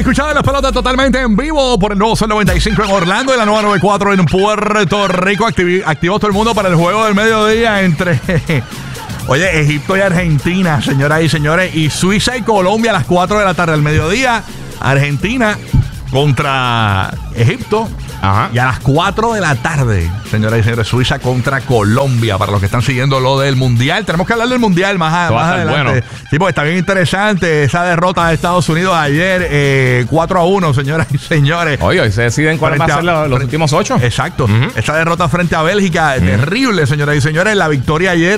escuchando las pelotas totalmente en vivo por el nuevo Sol 95 en Orlando y la nueva 94 en Puerto Rico. Activó todo el mundo para el juego del mediodía entre oye, Egipto y Argentina, señoras y señores, y Suiza y Colombia a las 4 de la tarde al mediodía. Argentina contra Egipto. Ajá. Y a las 4 de la tarde, señoras y señores, Suiza contra Colombia. Para los que están siguiendo lo del Mundial, tenemos que hablar del Mundial más adelante. Bueno. Sí, porque está bien interesante esa derrota de Estados Unidos ayer, 4-1, señoras y señores. Oye, hoy se deciden cuáles van a ser los últimos 8. Exacto. Esa derrota frente a Bélgica, terrible, señoras y señores. La victoria ayer